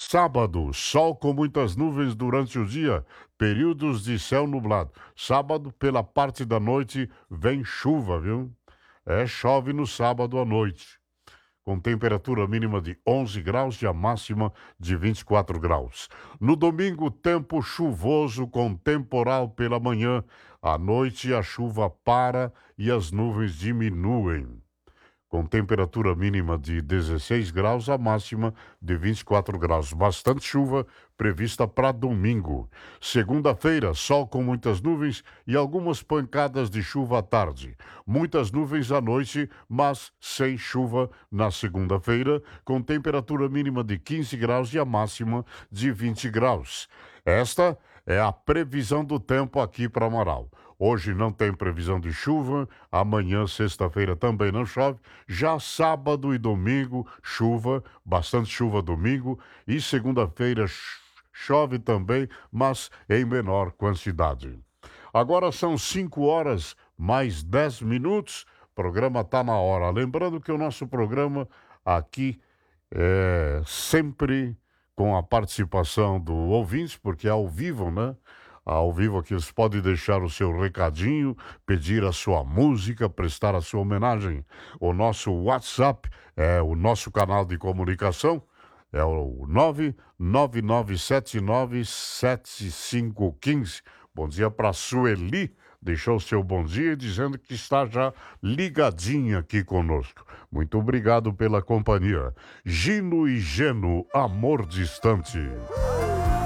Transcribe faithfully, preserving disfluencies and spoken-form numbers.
Sábado, sol com muitas nuvens durante o dia, períodos de céu nublado. Sábado, pela parte da noite, vem chuva, viu? É, chove no sábado à noite, com temperatura mínima de onze graus e a máxima de vinte e quatro graus. No domingo, tempo chuvoso com temporal pela manhã. À noite, a chuva para e as nuvens diminuem, com temperatura mínima de dezesseis graus, a máxima de vinte e quatro graus. Bastante chuva prevista para domingo. Segunda-feira, sol com muitas nuvens e algumas pancadas de chuva à tarde. Muitas nuvens à noite, mas sem chuva na segunda-feira, com temperatura mínima de quinze graus e a máxima de vinte graus. Esta é a previsão do tempo aqui para Amaral. Hoje não tem previsão de chuva, amanhã, sexta-feira, também não chove. Já sábado e domingo, chuva, bastante chuva domingo. E segunda-feira chove também, mas em menor quantidade. Agora são cinco horas mais dez minutos. O programa está na hora. Lembrando que o nosso programa aqui é sempre com a participação do ouvinte, porque é ao vivo, né? Ao vivo aqui você pode deixar o seu recadinho, pedir a sua música, prestar a sua homenagem. O nosso WhatsApp é o nosso canal de comunicação, é o nove nove nove sete nove sete cinco um cinco. Bom dia para Sueli, deixou o seu bom dia dizendo que está já ligadinha aqui conosco. Muito obrigado pela companhia. Gino e Geno, Amor Distante.